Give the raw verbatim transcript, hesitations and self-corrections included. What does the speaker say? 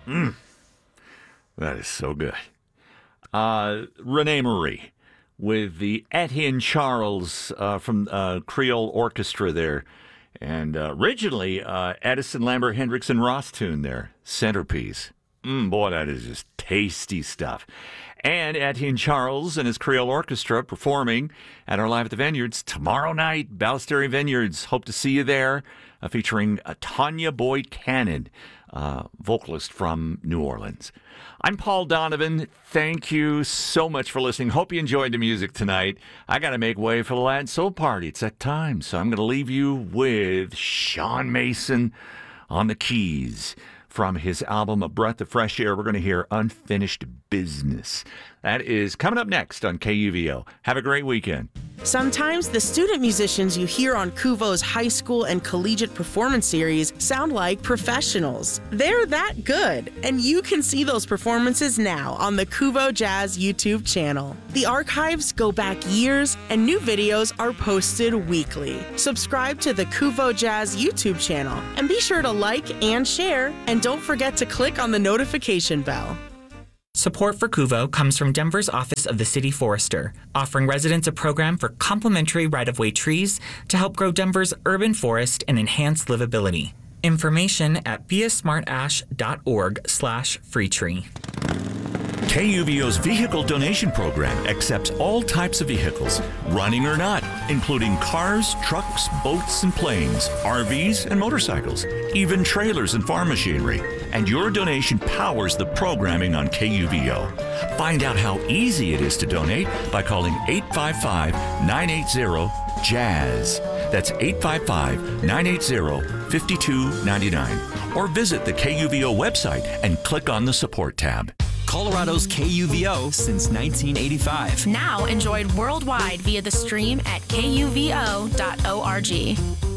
Mm. That is so good. Uh, Renee Marie with the Etienne Charles uh, from uh, Creole Orchestra there. And uh, originally, uh, Edison Lambert Hendrickson Ross tune there, Centerpiece. Mm, boy, that is just tasty stuff. And Etienne Charles and his Creole Orchestra performing at our Live at the Vineyards tomorrow night, Ballesteri Vineyards. Hope to see you there, uh, featuring uh, Tanya Boyd Cannon, uh, vocalist from New Orleans. I'm Paul Donovan. Thank you so much for listening. Hope you enjoyed the music tonight. I got to make way for the Latin Soul Party. It's that time, so I'm going to leave you with Sean Mason on the keys. From his album, A Breath of Fresh Air, we're going to hear Unfinished Business. That is coming up next on K U V O. Have a great weekend. Sometimes the student musicians you hear on Kuvo's high school and collegiate performance series sound like professionals. They're that good, and you can see those performances now on the Kuvo Jazz YouTube channel. The archives go back years, and new videos are posted weekly. Subscribe to the Kuvo Jazz YouTube channel, and be sure to like and share, and don't forget to click on the notification bell. Support for Kuvo comes from Denver's Office of the City Forester, offering residents a program for complimentary right-of-way trees to help grow Denver's urban forest and enhance livability. Information at beasmartash.org slash free tree. K U V O's vehicle donation program accepts all types of vehicles, running or not, including cars, trucks, boats, and planes, R Vs, and motorcycles, even trailers and farm machinery. And your donation powers the programming on K U V O. Find out how easy it is to donate by calling eight five five, nine eight zero, jazz. That's eight five five, nine eight zero, five two nine nine. Or visit the K U V O website and click on the support tab. Colorado's K U V O since nineteen eighty-five. Now enjoyed worldwide via the stream at K U V O dot org.